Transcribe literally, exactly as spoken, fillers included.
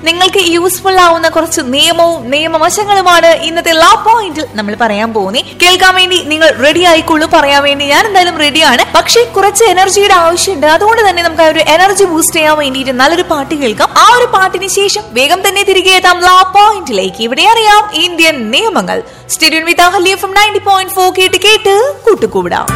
നിങ്ങൾക്ക് യൂസ്ഫുൾ ആവുന്ന കുറച്ച് നിയമവും നിയമവശങ്ങളുമാണ് ഇന്നത്തെ ലാ പോയിന്റിൽ നമ്മൾ പറയാൻ പോകുന്നത്. കേൾക്കാൻ വേണ്ടി നിങ്ങൾ റെഡി ആയിക്കോളൂ. പറയാൻ വേണ്ടി ഞാൻ എന്തായാലും റെഡിയാണ്. പക്ഷേ കുറച്ച് എനർജിയുടെ ആവശ്യമുണ്ട്. അതുകൊണ്ട് തന്നെ നമുക്ക് ആ ഒരു എനർജി ബൂസ്റ്റ് ചെയ്യാൻ വേണ്ടിയിട്ട് നല്ലൊരു പാട്ട് കേൾക്കാം. ആ ഒരു പാട്ടിന് ശേഷം വേഗം തന്നെ തിരികെ എത്താം ലാ പോയിന്റിലേക്ക്. ഇവിടെ അറിയാം ഇന്ത്യൻ നിയമങ്ങൾ. സ്റ്റേഡിയം വിത്ത് Ahalya F M ninety point four കേട്ട് കേട്ട് കൂട്ടുകൂടാം.